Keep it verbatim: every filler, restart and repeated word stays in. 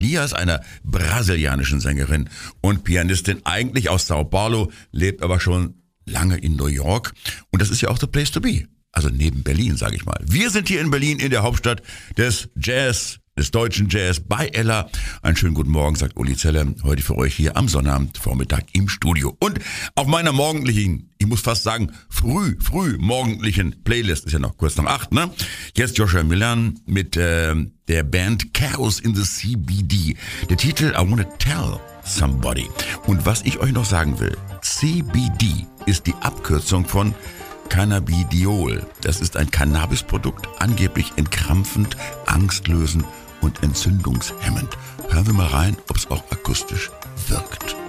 Lia ist eine brasilianische Sängerin und Pianistin, eigentlich aus Sao Paulo, lebt aber schon lange in New York. Und das ist ja auch the place to be. Also neben Berlin, sage ich mal. Wir sind hier in Berlin, in der Hauptstadt des Jazz, des deutschen Jazz, bei Ella. Einen schönen guten Morgen, sagt Uli Zeller, heute für euch hier am Sonnabendvormittag im Studio. Und auf meiner morgendlichen, ich muss fast sagen, früh, früh morgendlichen Playlist, ist ja noch kurz nach acht, ne? Jetzt Joshua Milan mit äh, der Band Chaos in the C B D. Der Titel I Wanna Tell Somebody. Und was ich euch noch sagen will, C B D ist die Abkürzung von Cannabidiol. Das ist ein Cannabisprodukt, angeblich entkrampfend, angstlösend und entzündungshemmend. Hören wir mal rein, ob es auch akustisch wirkt.